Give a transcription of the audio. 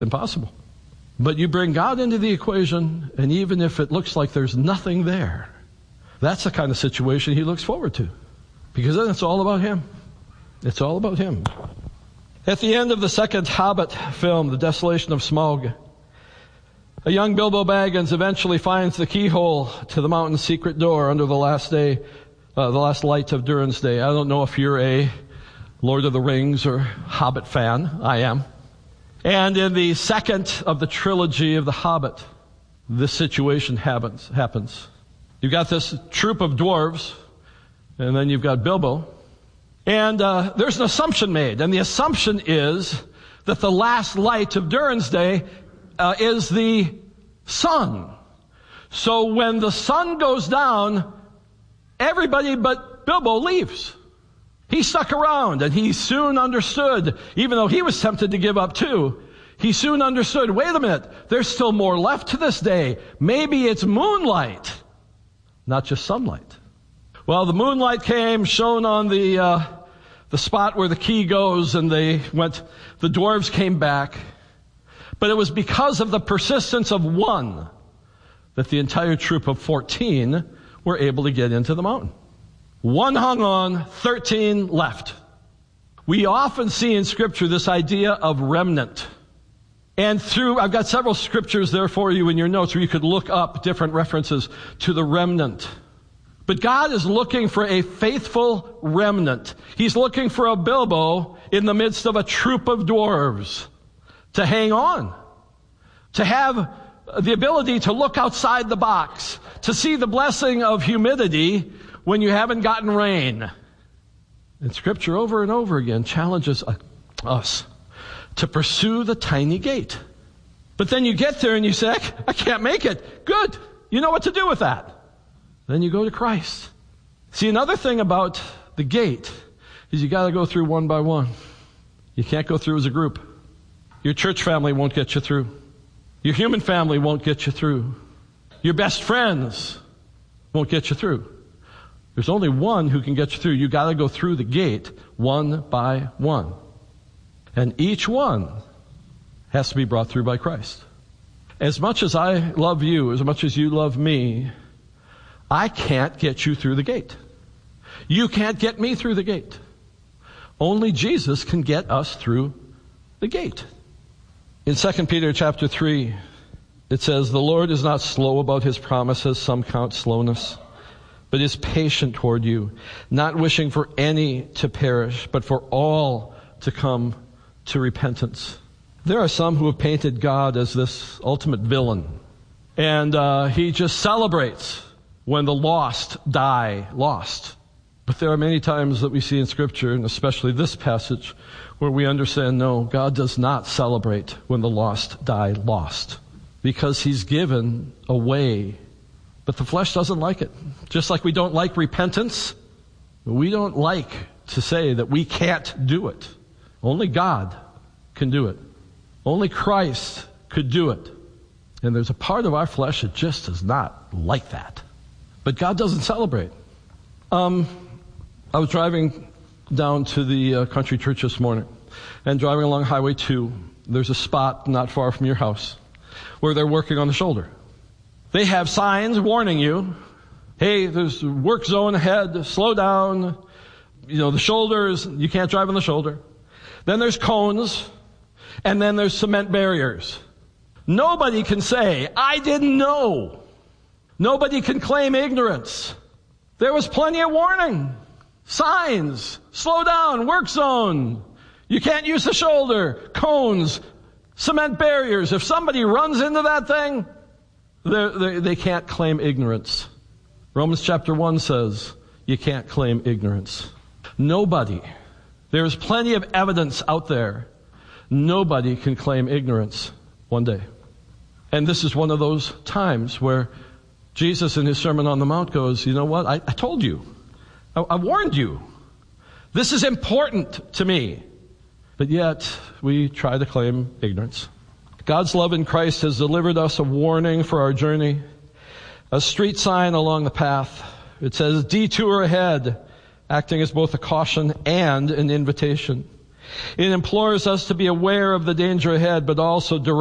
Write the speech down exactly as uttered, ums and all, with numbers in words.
Impossible. But you bring God into the equation, and even if it looks like there's nothing there, that's the kind of situation he looks forward to. Because then it's all about him. It's all about him. At the end of the second Hobbit film, The Desolation of Smaug, a young Bilbo Baggins eventually finds the keyhole to the mountain's secret door under the last day, uh, the last light of Durin's Day. I don't know if you're a Lord of the Rings or Hobbit fan. I am. And in the second of the trilogy of The Hobbit, this situation happens. happens. You've got this troop of dwarves, and then you've got Bilbo. And uh, there's an assumption made, and the assumption is that the last light of Durin's Day uh, is the sun. So when the sun goes down, everybody but Bilbo leaves. He stuck around, and he soon understood, even though he was tempted to give up too, he soon understood, wait a minute, there's still more left to this day. Maybe it's moonlight, not just sunlight. Well, the moonlight came, shone on the uh, the spot where the key goes, and they went. The dwarves came back, but it was because of the persistence of one that the entire troop of fourteen were able to get into the mountain. One hung on, thirteen left. We often see in Scripture this idea of remnant. And through, I've got several scriptures there for you in your notes where you could look up different references to the remnant. But God is looking for a faithful remnant. He's looking for a Bilbo in the midst of a troop of dwarves to hang on, to have the ability to look outside the box, to see the blessing of humidity when you haven't gotten rain. And Scripture over and over again challenges us to pursue the tiny gate. But then you get there and you say, I can't make it. Good. You know what to do with that. Then you go to Christ. See, another thing about the gate is you got to go through one by one. You can't go through as a group. Your church family won't get you through. Your human family won't get you through. Your best friends won't get you through. There's only one who can get you through. You got to go through the gate one by one. And each one has to be brought through by Christ. As much as I love you, as much as you love me, I can't get you through the gate. You can't get me through the gate. Only Jesus can get us through the gate. In Second Peter chapter three, it says, the Lord is not slow about his promises, some count slowness, but is patient toward you, not wishing for any to perish, but for all to come to repentance. There are some who have painted God as this ultimate villain, and uh, he just celebrates when the lost die lost. But there are many times that we see in Scripture, and especially this passage, where we understand, no, God does not celebrate when the lost die lost, because he's given a way. But the flesh doesn't like it. Just like we don't like repentance, we don't like to say that we can't do it. Only God can do it. Only Christ could do it. And there's a part of our flesh that just does not like that. But God doesn't celebrate. Um, I was driving down to the uh, country church this morning, and driving along Highway two, there's a spot not far from your house where they're working on the shoulder. They have signs warning you, hey, there's a work zone ahead, slow down, you know, the shoulders, you can't drive on the shoulder. Then there's cones, and then there's cement barriers. Nobody can say, I didn't know. Nobody can claim ignorance. There was plenty of warning. Signs, slow down, work zone. You can't use the shoulder, cones, cement barriers. If somebody runs into that thing, they're, they're, they can't claim ignorance. Romans chapter one says, you can't claim ignorance. Nobody. There's plenty of evidence out there. Nobody can claim ignorance one day. And this is one of those times where Jesus in his Sermon on the Mount goes, you know what? I, I told you. I, I warned you. This is important to me. But yet, we try to claim ignorance. God's love in Christ has delivered us a warning for our journey, a street sign along the path. It says, detour ahead, acting as both a caution and an invitation. It implores us to be aware of the danger ahead, but also direct